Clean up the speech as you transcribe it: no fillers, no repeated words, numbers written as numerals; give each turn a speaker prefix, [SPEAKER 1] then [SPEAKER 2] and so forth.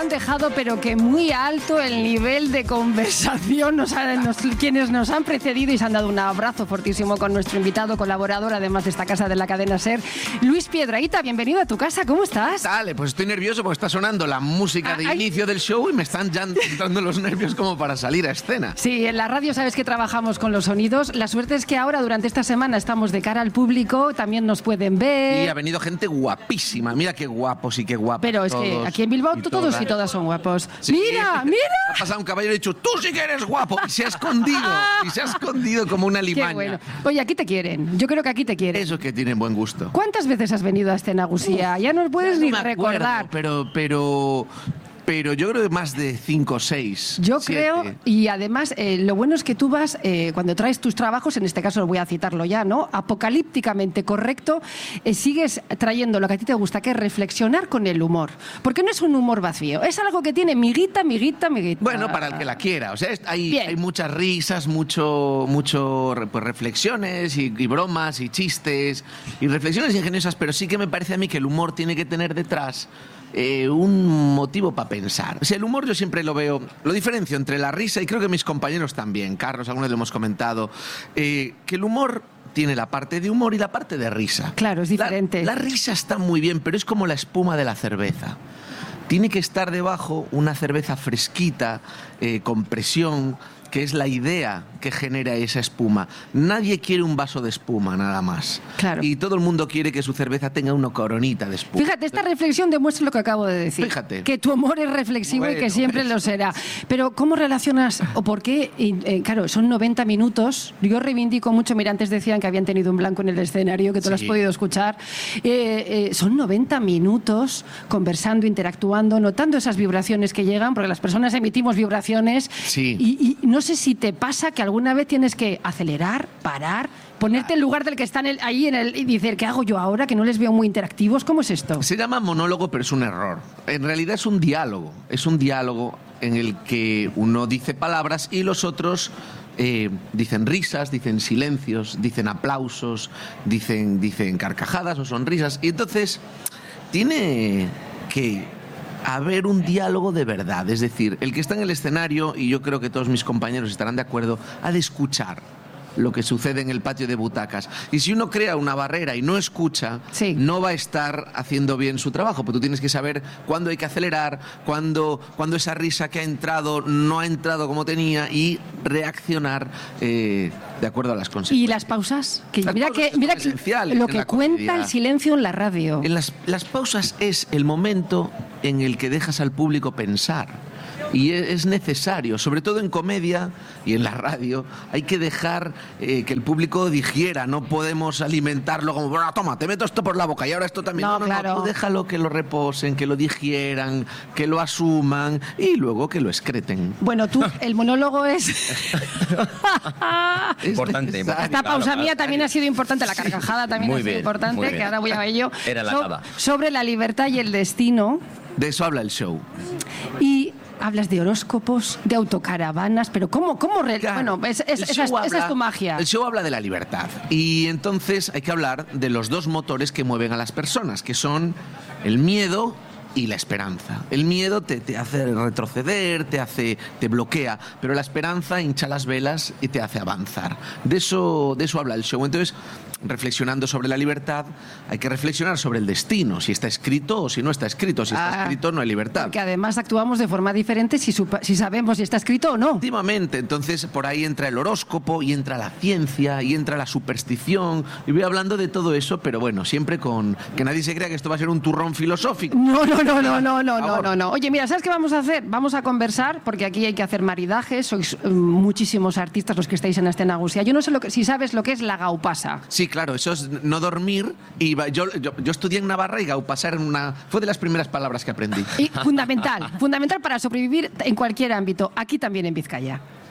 [SPEAKER 1] han dejado, pero que muy alto el nivel de conversación. Quienes nos han precedido y se han dado un abrazo fortísimo con nuestro invitado colaborador, además de esta casa de la cadena SER, Luis Piedrahita. Bienvenido a tu casa, ¿cómo estás?
[SPEAKER 2] Dale, pues estoy nervioso porque está sonando la música de inicio del show y me están ya entrando los nervios como para salir a escena.
[SPEAKER 1] Sí, en la radio sabes que trabajamos con los sonidos. La suerte es que ahora, durante esta semana, estamos de cara al público, también nos pueden ver.
[SPEAKER 2] Y ha venido gente guapísima, mira qué guapos y qué guapos.
[SPEAKER 1] Pero es que aquí en Bilbao todos y todas son guapos. Sí. ¡Mira, mira!
[SPEAKER 2] Ha pasado un caballero y ha dicho, tú sí que eres guapo. Y se ha escondido como una limaña.
[SPEAKER 1] Qué bueno. Oye, aquí te quieren. Yo creo que aquí te quieren.
[SPEAKER 2] Eso que tienen buen gusto.
[SPEAKER 1] ¿Cuántas veces has venido a Escenagusía? Ya no puedes ni recordar.
[SPEAKER 2] Pero yo creo que más de 5 o 6.
[SPEAKER 1] Yo creo, y además lo bueno es que tú vas, cuando traes tus trabajos, en este caso voy a citarlo ya, ¿no? Apocalípticamente correcto, sigues trayendo lo que a ti te gusta, que es reflexionar con el humor. Porque no es un humor vacío, es algo que tiene miguita.
[SPEAKER 2] Bueno, para el que la quiera. O sea, hay muchas risas, mucho pues, reflexiones y bromas y chistes y reflexiones ingeniosas, pero sí que me parece a mí que el humor tiene que tener detrás un motivo para pensar. O sea, el humor yo siempre lo diferencio entre la risa, y creo que mis compañeros también, Carlos, alguna vez lo hemos comentado, que el humor tiene la parte de humor y la parte de risa.
[SPEAKER 1] Claro, es diferente.
[SPEAKER 2] La risa está muy bien, pero es como la espuma de la cerveza. Tiene que estar debajo una cerveza fresquita, con presión, que es la idea que genera esa espuma. Nadie quiere un vaso de espuma, nada más.
[SPEAKER 1] Claro.
[SPEAKER 2] Y todo el mundo quiere que su cerveza tenga una coronita de espuma.
[SPEAKER 1] Fíjate, esta reflexión demuestra lo que acabo de decir.
[SPEAKER 2] Fíjate.
[SPEAKER 1] Que tu humor es reflexivo y que siempre lo será. Pero, ¿cómo relacionas o por qué? Claro, son 90 minutos. Yo reivindico mucho, mira, antes decían que habían tenido un blanco en el escenario, que tú lo has podido escuchar. Son 90 minutos conversando, interactuando, notando esas vibraciones que llegan, porque las personas emitimos vibraciones.
[SPEAKER 2] Sí.
[SPEAKER 1] Y no sé si te pasa que alguna vez tienes que acelerar, parar, ponerte en lugar del que está ahí y decir, ¿qué hago yo ahora? Que no les veo muy interactivos. ¿Cómo es esto?
[SPEAKER 2] Se llama monólogo, pero es un error. En realidad es un diálogo. Es un diálogo en el que uno dice palabras y los otros dicen risas, dicen silencios, dicen aplausos, dicen carcajadas o sonrisas. Y entonces tiene que haber un diálogo de verdad. Es decir, el que está en el escenario, y yo creo que todos mis compañeros estarán de acuerdo, ha de escuchar lo que sucede en el patio de butacas. Y si uno crea una barrera y no escucha, no va a estar haciendo bien su trabajo, porque tú tienes que saber cuándo hay que acelerar, cuándo esa risa que ha entrado no ha entrado como tenía, y reaccionar de acuerdo a las consecuencias.
[SPEAKER 1] ¿Y las pausas? Mira que
[SPEAKER 2] lo
[SPEAKER 1] que cuenta el silencio en la radio.
[SPEAKER 2] Las pausas es el momento en el que dejas al público pensar. Y es necesario, sobre todo en comedia y en la radio, hay que dejar que el público digiera. No podemos alimentarlo como, bueno, toma, te meto esto por la boca y ahora esto también. No, claro. Tú déjalo que lo reposen, que lo digieran, que lo asuman y luego que lo excreten.
[SPEAKER 1] Bueno, el monólogo es
[SPEAKER 3] importante.
[SPEAKER 1] Esta pausa mía también ha sido importante, la carcajada también ha sido importante, que ahora voy a ello.
[SPEAKER 3] Era la
[SPEAKER 1] sobre la libertad y el destino.
[SPEAKER 2] De eso habla el show.
[SPEAKER 1] Y hablas de horóscopos, de autocaravanas, pero ¿cómo? Bueno, esa es tu magia.
[SPEAKER 2] El show habla de la libertad. Y entonces hay que hablar de los dos motores que mueven a las personas, que son el miedo y la esperanza. El miedo te hace retroceder, te bloquea, pero la esperanza hincha las velas y te hace avanzar. De eso habla el show. Entonces, reflexionando sobre la libertad, hay que reflexionar sobre el destino, si está escrito o si no está escrito. Si está escrito, no hay libertad.
[SPEAKER 1] Porque además actuamos de forma diferente si sabemos si está escrito o no.
[SPEAKER 2] Últimamente, entonces por ahí entra el horóscopo y entra la ciencia y entra la superstición. Y voy hablando de todo eso, pero bueno, siempre con que nadie se crea que esto va a ser un turrón filosófico.
[SPEAKER 1] No. Oye, mira, ¿sabes qué vamos a hacer? Vamos a conversar, porque aquí hay que hacer maridajes. Sois muchísimos artistas los que estáis en Escenagusía. Yo no sé si sabes lo que es la gaupasa.
[SPEAKER 2] Sí, claro, eso es no dormir. Y yo estudié en Navarra y gaupasar fue de las primeras palabras que aprendí.
[SPEAKER 1] Y fundamental para sobrevivir en cualquier ámbito, aquí también en Vizcaya.